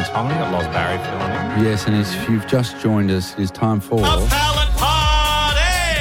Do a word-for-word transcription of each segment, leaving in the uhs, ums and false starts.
Tommy. Got Loz Barry filling in. Yes, and if you've just joined us, it is time for... A pallet party!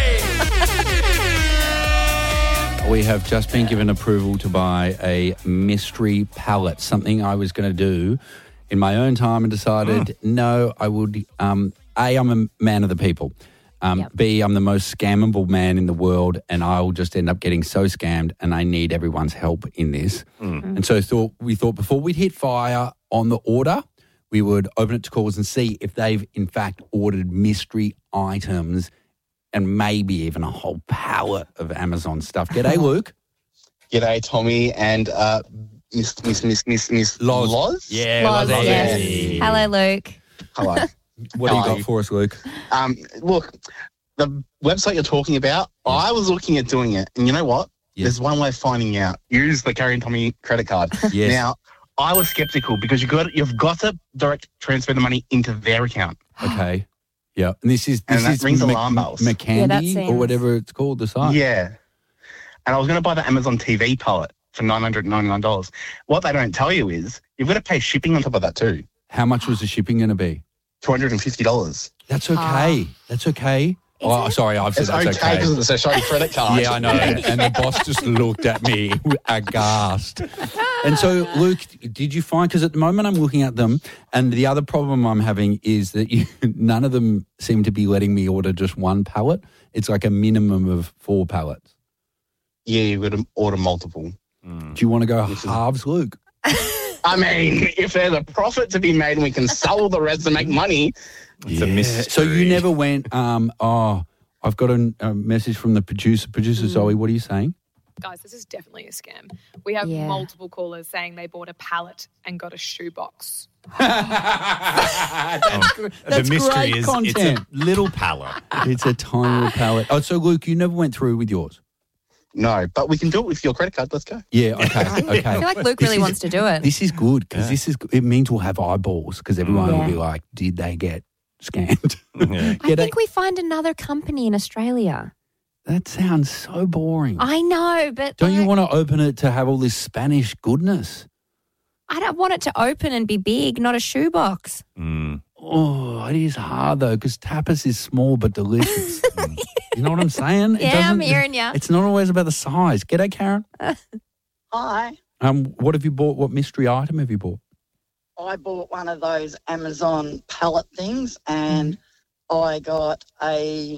We have just been given approval to buy a mystery pallet, something I was going to do in my own time and decided, mm. no, I would... Um, A, I'm a man of the people. Um, yep. B, I'm the most scammable man in the world, and I'll just end up getting so scammed, and I need everyone's help in this. Mm. And so thought we thought before we'd hit fire on the order, we would open it to callers and see if they've, in fact, ordered mystery items and maybe even a whole pallet of Amazon stuff. G'day, Luke. G'day, Tommy, and uh, Miss Miss Miss Miss Miss Loz. Loz? Yeah, Loz, Loz. yes. Hey. Hello, Luke. Hello. What do you Hello. got for us, Luke? Um, look, the website you're talking about, I was looking at doing it, and you know what? Yes. There's one way of finding out. Use the Carrie and Tommy credit card. Yes. Now, I was skeptical because you got you've got to direct transfer the money into their account. Okay. Yeah. And this is this And that is rings alarm bells. McCandy Yeah, that or seems- whatever it's called, the site. Yeah. And I was going to buy the Amazon T V pallet for nine hundred ninety-nine dollars. What they don't tell you is you've got to pay shipping on top of that too. How much was the shipping going to be? two hundred fifty dollars. That's okay. That's okay. Oh, it? sorry, I've said It's that's okay because okay. it's a show credit card. Yeah, I know. And the boss just looked at me aghast. And so, Luke, did you find, because at the moment I'm looking at them, and the other problem I'm having is that you, none of them seem to be letting me order just one pallet. It's like a minimum of four pallets. Yeah, you've got to order multiple. Do you want to go This is- halves, Luke? I mean, if there's a profit to be made and we can sell the rest and make money. It's a mystery. So you never went, um, oh, I've got a, a message from the producer. Producer Zoe, what are you saying? Guys, this is definitely a scam. We have Yeah. multiple callers saying they bought a pallet and got a shoebox. That's the great mystery is it's content. a little pallet. It's a tiny little pallet. Oh, so Luke, you never went through with yours? No, but we can do it with your credit card. Let's go. Yeah, okay, okay. I feel like Luke This really is- wants to do it. This is good because this is it means we'll have eyeballs because everyone will Yeah. be like, did they get scammed? Yeah. I Get think it? we find another company in Australia. That sounds so boring. I know, but Don't you like, want to open it to have all this Spanish goodness? I don't want it to open and be big, not a shoebox. Mm. Oh, it is hard though because tapas is small but delicious. You know what I'm saying? It Yeah, I'm doesn't- hearing ya. It's not always about the size. G'day, Karen. Hi, Um, what have you bought? What mystery item have you bought? I bought one of those Amazon pallet things and I got a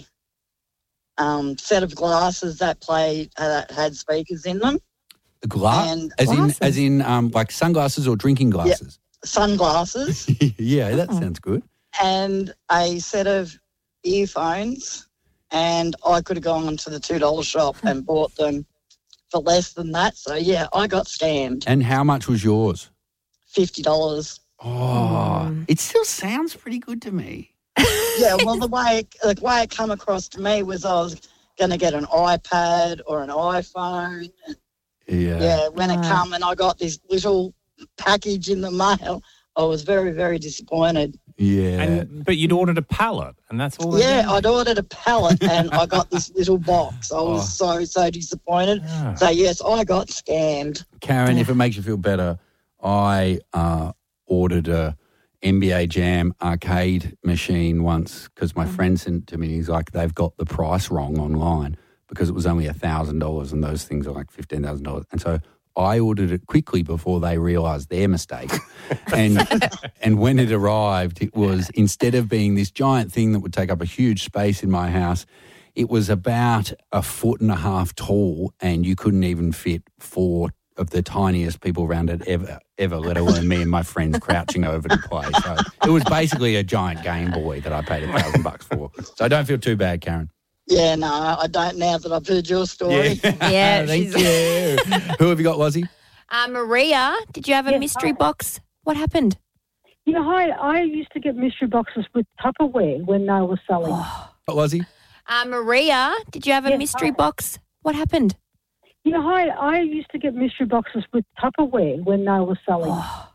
um, set of glasses that played uh, that had speakers in them, A glass, And as glasses. in, as in, um, like sunglasses or drinking glasses. sunglasses, Yeah, that sounds good. and a set of earphones. And I could have gone to the two dollar shop and bought them for less than that. So, yeah, I got scammed. And how much was yours? fifty dollars. Oh, it still sounds pretty good to me. Yeah, well, the way the way it come across to me was I was going to get an iPad or an iPhone. Yeah. Yeah, when it Wow. come and I got this little package in the mail, I was very, very disappointed. Yeah. And, but you'd ordered a pallet, and that's all. they Yeah, did. I'd ordered a pallet and I got this little box. I was Oh. so, so disappointed. Ah. So, yes, I got scammed. Karen, if it makes you feel better, I uh, ordered a N B A Jam arcade machine once because my friend sent it to me. He's like, they've got the price wrong online because it was only one thousand dollars and those things are like fifteen thousand dollars. And so I ordered it quickly before they realised their mistake. and and when it arrived, it was, instead of being this giant thing that would take up a huge space in my house, it was about a foot and a half tall and you couldn't even fit four of the tiniest people around it ever, ever, let alone me and my friends crouching over to play. So it was basically a giant Game Boy that I paid a thousand bucks for. So I don't feel too bad, Karen. Yeah, no, I don't now that I've heard your story. Yeah, Thank she's- you. Who have you got, Lozzie? Uh, Maria, did you have a Yes, mystery hi. box? What happened? You know, I, I used to get mystery boxes with Tupperware when they were selling. What, Lozzie? Uh, Maria, did you have a Yes, mystery hi. box? What happened? You know, I, I used to get mystery boxes with Tupperware when they were selling.